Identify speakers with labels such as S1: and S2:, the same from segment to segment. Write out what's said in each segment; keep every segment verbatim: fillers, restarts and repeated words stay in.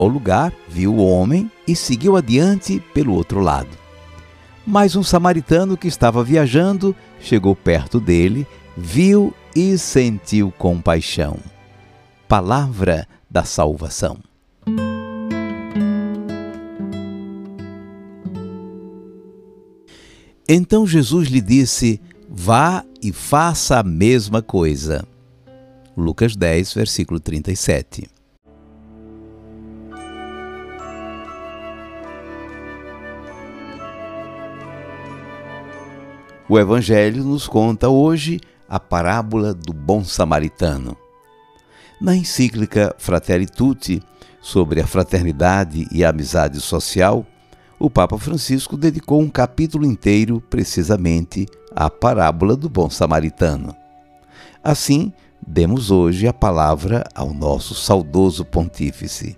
S1: ao lugar, viu o homem e seguiu adiante pelo outro lado. Mas um samaritano que estava viajando chegou perto dele, viu e sentiu compaixão. Palavra da salvação. Então Jesus lhe disse: vá e faça a mesma coisa. Lucas dez, versículo trinta e sete. O Evangelho nos conta hoje a parábola do bom samaritano. Na encíclica Fratelli Tutti, sobre a fraternidade e a amizade social, o Papa Francisco dedicou um capítulo inteiro precisamente à parábola do bom samaritano. Assim, demos hoje a palavra ao nosso saudoso pontífice.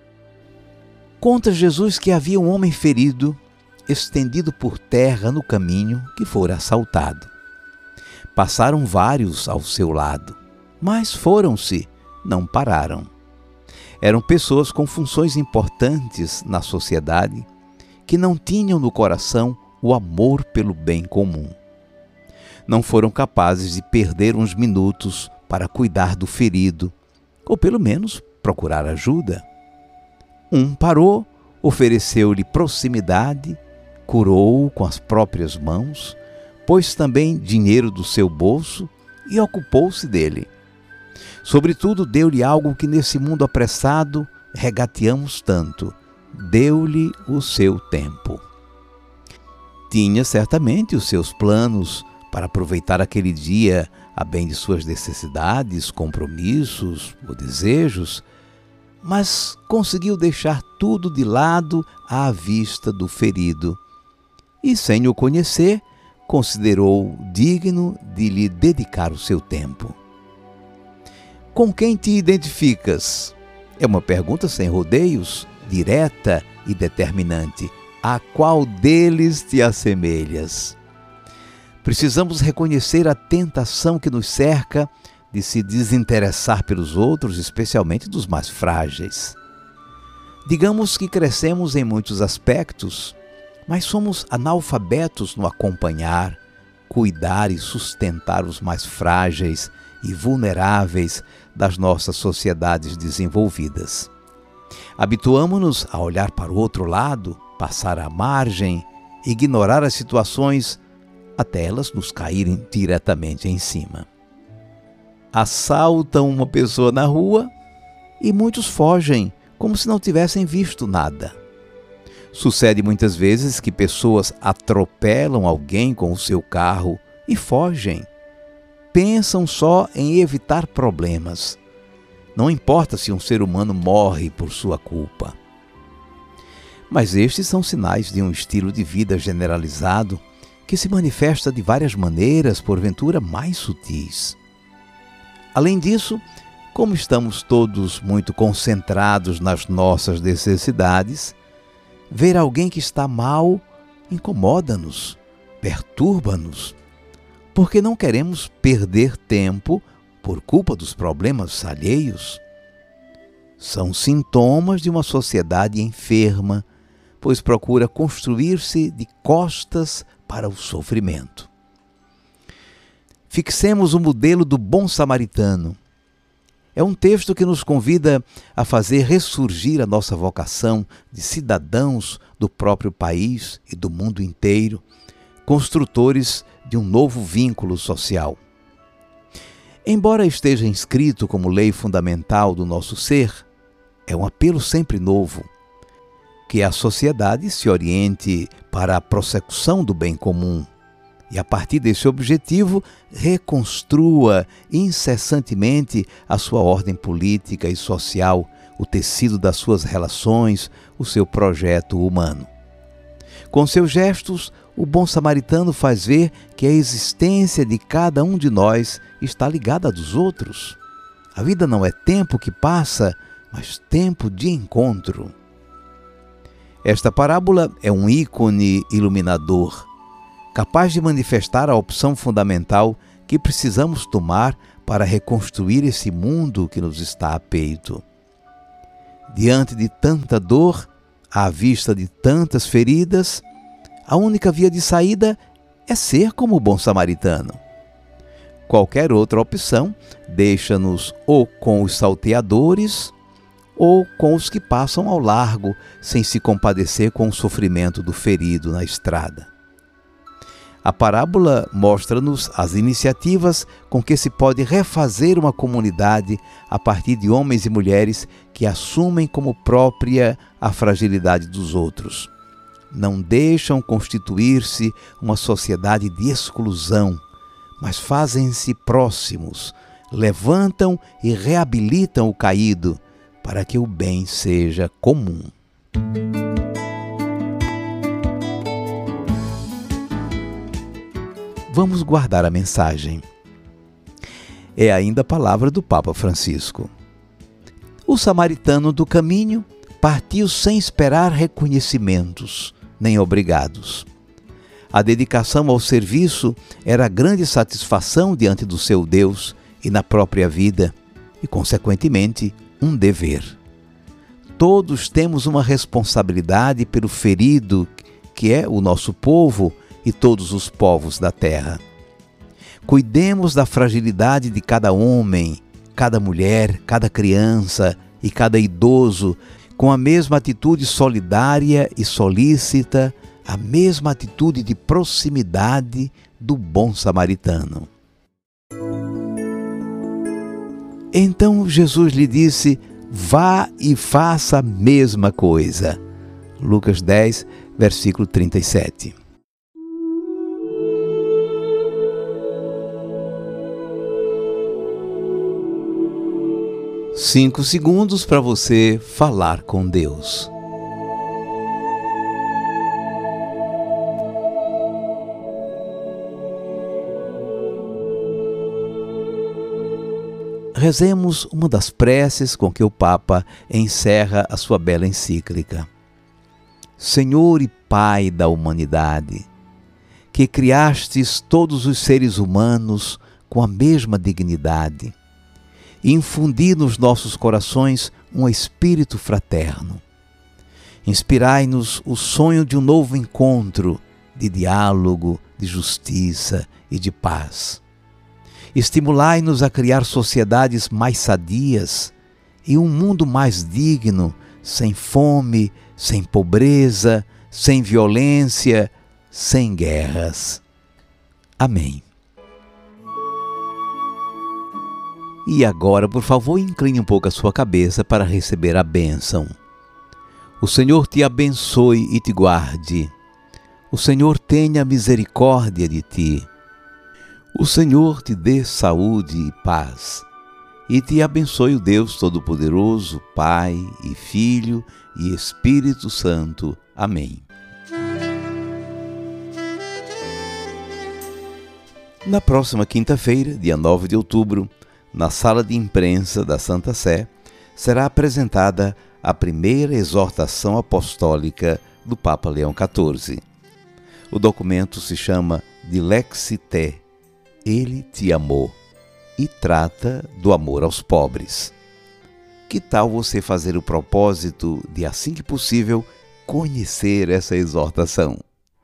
S1: Conta Jesus que havia um homem ferido, estendido por terra no caminho, que fora assaltado. Passaram vários ao seu lado, mas foram-se, não pararam. Eram pessoas com funções importantes na sociedade, que não tinham no coração o amor pelo bem comum. Não foram capazes de perder uns minutos para cuidar do ferido, ou pelo menos procurar ajuda. Um parou, ofereceu-lhe proximidade, curou-o com as próprias mãos, pôs também dinheiro do seu bolso e ocupou-se dele. Sobretudo, deu-lhe algo que nesse mundo apressado regateamos tanto: deu-lhe o seu tempo. Tinha certamente os seus planos para aproveitar aquele dia a bem de suas necessidades, compromissos ou desejos, mas conseguiu deixar tudo de lado à vista do ferido e, sem o conhecer, considerou digno de lhe dedicar o seu tempo. Com quem te identificas? É uma pergunta sem rodeios, direta e determinante. A qual deles te assemelhas? Precisamos reconhecer a tentação que nos cerca de se desinteressar pelos outros, especialmente dos mais frágeis. Digamos que crescemos em muitos aspectos, mas somos analfabetos no acompanhar, cuidar e sustentar os mais frágeis e vulneráveis das nossas sociedades desenvolvidas. Habituamo-nos a olhar para o outro lado, passar à margem, ignorar as situações até elas nos caírem diretamente em cima. Assaltam uma pessoa na rua e muitos fogem, como se não tivessem visto nada. Sucede muitas vezes que pessoas atropelam alguém com o seu carro e fogem. Pensam só em evitar problemas. Não importa se um ser humano morre por sua culpa. Mas estes são sinais de um estilo de vida generalizado que se manifesta de várias maneiras, porventura mais sutis. Além disso, como estamos todos muito concentrados nas nossas necessidades, ver alguém que está mal incomoda-nos, perturba-nos, porque não queremos perder tempo por culpa dos problemas alheios. São sintomas de uma sociedade enferma, pois procura construir-se de costas para o sofrimento. Fixemos o modelo do bom samaritano. É um texto que nos convida a fazer ressurgir a nossa vocação de cidadãos do próprio país e do mundo inteiro, construtores de um novo vínculo social. Embora esteja inscrito como lei fundamental do nosso ser, é um apelo sempre novo, que a sociedade se oriente para a prossecução do bem comum e, a partir desse objetivo, reconstrua incessantemente a sua ordem política e social, o tecido das suas relações, o seu projeto humano. Com seus gestos, o bom samaritano faz ver que a existência de cada um de nós está ligada à dos outros. A vida não é tempo que passa, mas tempo de encontro. Esta parábola é um ícone iluminador, capaz de manifestar a opção fundamental que precisamos tomar para reconstruir esse mundo que nos está a peito. Diante de tanta dor, à vista de tantas feridas, a única via de saída é ser como o bom samaritano. Qualquer outra opção deixa-nos ou com os salteadores ou com os que passam ao largo sem se compadecer com o sofrimento do ferido na estrada. A parábola mostra-nos as iniciativas com que se pode refazer uma comunidade a partir de homens e mulheres que assumem como própria a fragilidade dos outros. Não deixam constituir-se uma sociedade de exclusão, mas fazem-se próximos, levantam e reabilitam o caído, para que o bem seja comum. Vamos guardar a mensagem. É ainda a palavra do Papa Francisco. O samaritano do caminho partiu sem esperar reconhecimentos, nem obrigados. A dedicação ao serviço era grande satisfação diante do seu Deus e na própria vida, e, consequentemente, um dever. Todos temos uma responsabilidade pelo ferido, que é o nosso povo e todos os povos da terra. Cuidemos da fragilidade de cada homem, cada mulher, cada criança e cada idoso, com a mesma atitude solidária e solícita, a mesma atitude de proximidade do bom samaritano. Então Jesus lhe disse: vá e faça a mesma coisa. Lucas dez, versículo trinta e sete. Cinco segundos para você falar com Deus. Rezemos uma das preces com que o Papa encerra a sua bela encíclica. Senhor e Pai da humanidade, que criastes todos os seres humanos com a mesma dignidade, e infundi nos nossos corações um espírito fraterno. Inspirai-nos o sonho de um novo encontro, de diálogo, de justiça e de paz. Estimulai-nos a criar sociedades mais sadias e um mundo mais digno, sem fome, sem pobreza, sem violência, sem guerras. Amém. E agora, por favor, incline um pouco a sua cabeça para receber a bênção. O Senhor te abençoe e te guarde. O Senhor tenha misericórdia de ti. O Senhor te dê saúde e paz. E te abençoe o Deus Todo-Poderoso, Pai e Filho e Espírito Santo. Amém. Na próxima quinta-feira, dia nove de outubro, na sala de imprensa da Santa Sé, será apresentada a primeira exortação apostólica do Papa Leão quatorze. O documento se chama Dilexi Te, Ele te amou, e trata do amor aos pobres. Que tal você fazer o propósito de, assim que possível, conhecer essa exortação?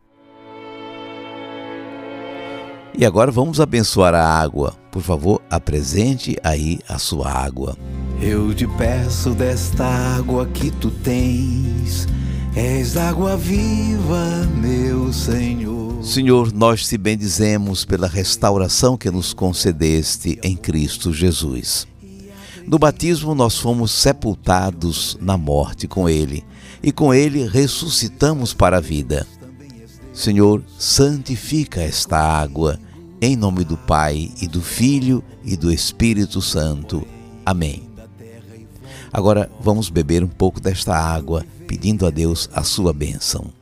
S1: E agora vamos abençoar a água. Por favor, apresente aí a sua água. Eu te peço desta água que tu tens, és água viva, meu Senhor. Senhor, nós te bendizemos pela restauração que nos concedeste em Cristo Jesus. No batismo nós fomos sepultados na morte com Ele, e com Ele ressuscitamos para a vida. Senhor, santifica esta água, em nome do Pai, e do Filho, e do Espírito Santo. Amém. Agora vamos beber um pouco desta água, pedindo a Deus a sua bênção.